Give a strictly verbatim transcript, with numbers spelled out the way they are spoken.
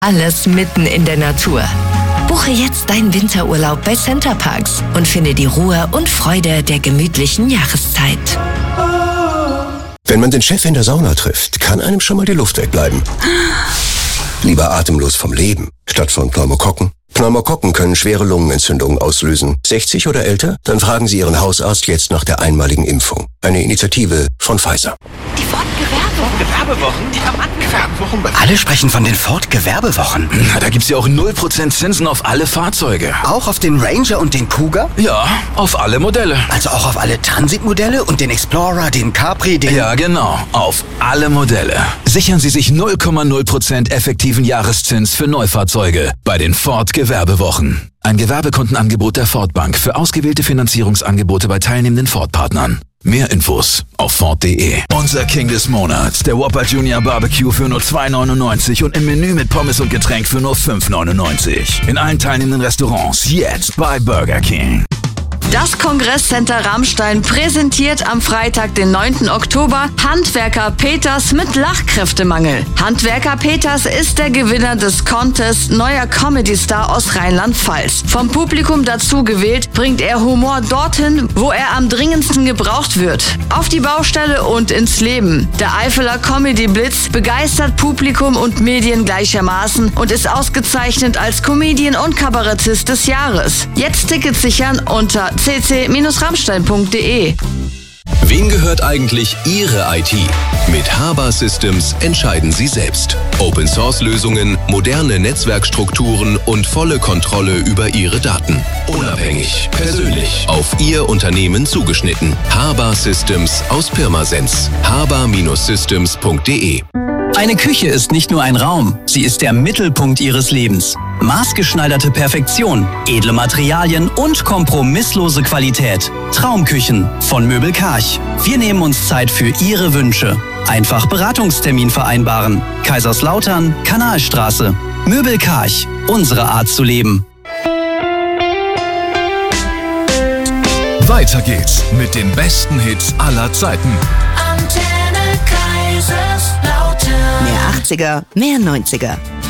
Alles mitten in der Natur. Buche jetzt deinen Winterurlaub bei Center Parcs und finde die Ruhe und Freude der gemütlichen Jahreszeit. Wenn man den Chef in der Sauna trifft, kann einem schon mal die Luft wegbleiben. Lieber atemlos vom Leben, statt von Pneumokokken. Pneumokokken können schwere Lungenentzündungen auslösen. sechzig oder älter? Dann fragen Sie Ihren Hausarzt jetzt nach der einmaligen Impfung. Eine Initiative von Pfizer. Die Ford-Gewerbewochen. Gewerbewochen? Die haben angefangen. Alle sprechen von den Ford-Gewerbewochen. Na, da gibt's ja auch null Prozent Zinsen auf alle Fahrzeuge. Auch auf den Ranger und den Kuga? Ja, auf alle Modelle. Also auch auf alle Transit-Modelle und den Explorer, den Capri, den... Ja, genau. Auf alle Modelle. Sichern Sie sich null Komma null Prozent effektiven Jahreszins für Neufahrzeuge bei den Ford-Gewerbewochen. Ein Gewerbekundenangebot der Ford Bank für ausgewählte Finanzierungsangebote bei teilnehmenden Ford-Partnern. Mehr Infos auf Ford punkt de. Unser King des Monats, der Whopper Junior Barbecue für nur zwei neunundneunzig und im Menü mit Pommes und Getränk für nur fünf neunundneunzig. In allen teilnehmenden Restaurants jetzt bei Burger King. Das Kongresscenter Ramstein präsentiert am Freitag, den neunten Oktober, Handwerker Peters mit Lachkräftemangel. Handwerker Peters ist der Gewinner des Contests Neuer Comedy-Star aus Rheinland-Pfalz. Vom Publikum dazu gewählt, bringt er Humor dorthin, wo er am dringendsten gebraucht wird. Auf die Baustelle und ins Leben. Der Eifeler Comedy-Blitz begeistert Publikum und Medien gleichermaßen und ist ausgezeichnet als Comedian und Kabarettist des Jahres. Jetzt Tickets sichern unter c c Ramstein punkt de. Wem gehört eigentlich Ihre I T? Mit Haber Systems entscheiden Sie selbst. Open-Source-Lösungen, moderne Netzwerkstrukturen und volle Kontrolle über Ihre Daten. Unabhängig, persönlich, auf Ihr Unternehmen zugeschnitten. Haber Systems aus Pirmasens. haber Systems punkt de. Eine Küche ist nicht nur ein Raum, sie ist der Mittelpunkt Ihres Lebens. Maßgeschneiderte Perfektion, edle Materialien und kompromisslose Qualität. Traumküchen von Möbel Karch. Wir nehmen uns Zeit für Ihre Wünsche. Einfach Beratungstermin vereinbaren. Kaiserslautern, Kanalstraße. Möbel Karch, unsere Art zu leben. Weiter geht's mit den besten Hits aller Zeiten. Antenne Kaiserslautern. Mehr achtziger, mehr neunziger.